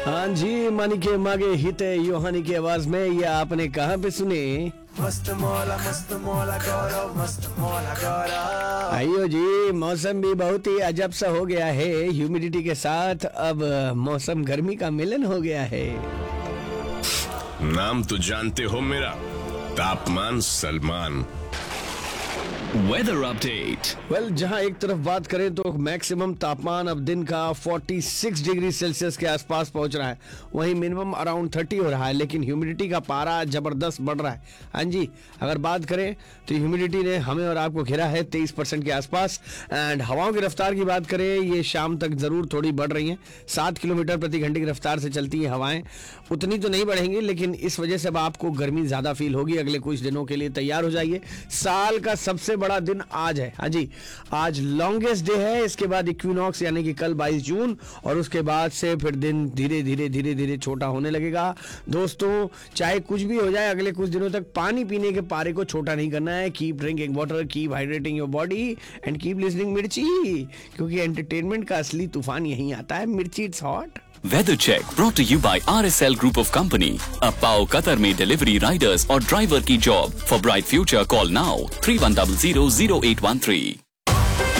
हाँ जी, मानी के मागे हिते योहानी की आवाज में। ये आपने कहाँ पे सुने? मस्त मौला गौरव, मस्त मौला गौरव। आइयो जी, मौसम भी बहुत ही अजब सा हो गया है। ह्यूमिडिटी के साथ अब मौसम गर्मी का मिलन हो गया है। नाम तो जानते हो मेरा, तापमान सलमान। Weather update. वेल, जहां एक तरफ बात करें तो मैक्सिमम तापमान अब दिन का 46 डिग्री सेल्सियस के आसपास पहुंच रहा है, वहीं मिनिमम अराउंड 30 हो रहा है, लेकिन ह्यूमिडिटी का पारा जबरदस्त बढ़ रहा है। हाँ जी, अगर बात करें तो ह्यूमिडिटी ने हमें और आपको घिरा है 23% के आसपास। एंड हवाओं की रफ्तार की बात करें, ये शाम तक जरूर थोड़ी बढ़ रही हैं। 7 किलोमीटर प्रति घंटे की रफ्तार से चलती है हवाएं। उतनी तो नहीं बढ़ेंगी, लेकिन इस वजह से अब आपको गर्मी ज्यादा फील होगी। अगले कुछ दिनों के लिए तैयार हो जाइए। साल का सबसे बड़ा दिन आज है। हाँ जी, आज लॉन्गेस्ट डे है। इसके बाद इक्विनॉक्स यानी कि कल 22 जून, और उसके बाद से फिर दिन धीरे धीरे छोटा होने लगेगा। दोस्तों, चाहे कुछ भी हो जाए, अगले कुछ दिनों तक पानी पीने के पारे को छोटा नहीं करना है। Keep drinking water, keep hydrating your body and keep listening मिर्ची, क्योंकि एंटरटेनमेंट का असली तूफान यहीं आता है। मिर्ची it's hot. Weather check brought to you by RSL Group of Company। अब पाओ कतर में डिलीवरी, राइडर्स और ड्राइवर की job. For bright future call now 31000813।